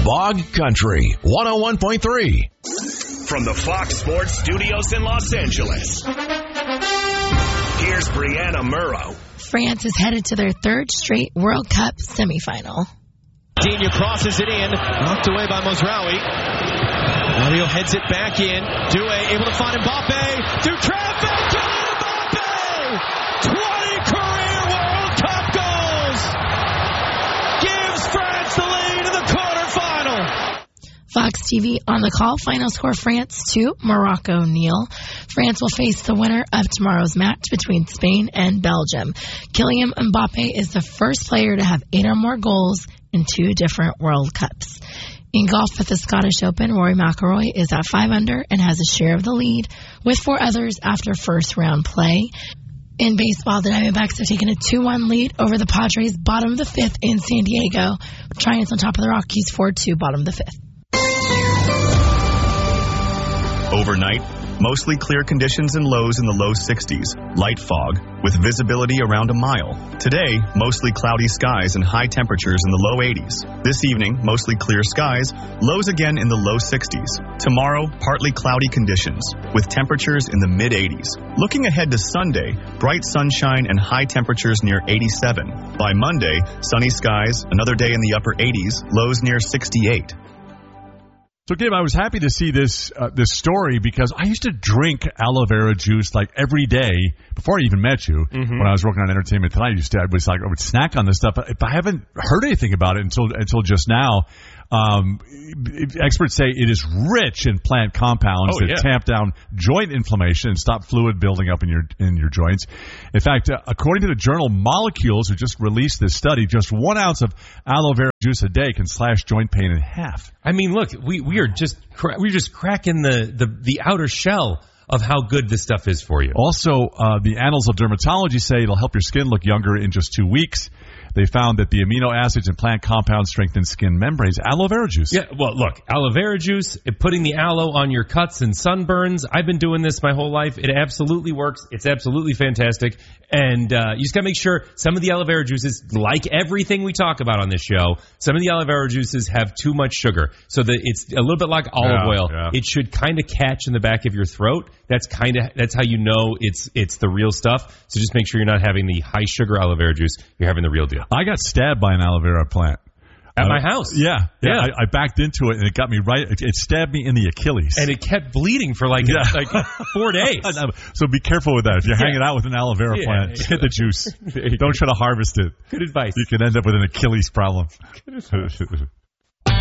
Bog Country 101.3. From the Fox Sports Studios in Los Angeles, here's Brianna Murrow. France is headed to their third straight World Cup semifinal. Digne crosses it in, knocked away by Mozraoui. Mario heads it back in. Doué able to find Mbappe. Through traffic, Kylian Mbappe! 20 career World Cup goals! Gives France the lead in the quarterfinal. Fox TV on the call. Final score, France 2, Morocco 0. France will face the winner of tomorrow's match between Spain and Belgium. Kylian Mbappe is the first player to have 8 or more goals in 2 different World Cups. In golf at the Scottish Open, Rory McIlroy is at 5 under and has a share of the lead with 4 others after first round play. In baseball, the Diamondbacks have taken a 2-1 lead over the Padres, bottom of the 5th in San Diego. Giants on top of the Rockies, 4-2, bottom of the 5th. Overnight, mostly clear conditions and lows in the low 60s. Light fog with visibility around a mile. Today, mostly cloudy skies and high temperatures in the low 80s. This evening, mostly clear skies, lows again in the low 60s. Tomorrow, partly cloudy conditions with temperatures in the mid 80s. Looking ahead to Sunday, bright sunshine and high temperatures near 87. By Monday, sunny skies, another day in the upper 80s, lows near 68. So, Gabe, I was happy to see this story because I used to drink aloe vera juice like every day before I even met you. Mm-hmm. When I was working on Entertainment Tonight, I would snack on this stuff. If I haven't heard anything about it until just now, experts say it is rich in plant compounds that tamp down joint inflammation and stop fluid building up in your joints. In fact, according to the journal Molecules, who just released this study, just 1 ounce of aloe vera juice a day can slash joint pain in half. I mean, look, we're just cracking the outer shell of how good this stuff is for you. Also, the Annals of Dermatology say it'll help your skin look younger in just 2 weeks. They found that the amino acids and plant compounds strengthen skin membranes. Aloe vera juice. Yeah, well, look, aloe vera juice, putting the aloe on your cuts and sunburns. I've been doing this my whole life. It absolutely works. It's absolutely fantastic. And you just got to make sure some of the aloe vera juices, like everything we talk about on this show, some of the aloe vera juices have too much sugar. So that it's a little bit like olive oil. Yeah. It should kind of catch in the back of your throat. That's how you know it's the real stuff. So just make sure you're not having the high sugar aloe vera juice. You're having the real deal. I got stabbed by an aloe vera plant. At my house. Yeah. I backed into it, and it got me right. It stabbed me in the Achilles. And it kept bleeding for like 4 days. So be careful with that. If you're hanging out with an aloe vera plant, get the juice. Don't try to harvest it. Good advice. You can end up with an Achilles problem. Good advice.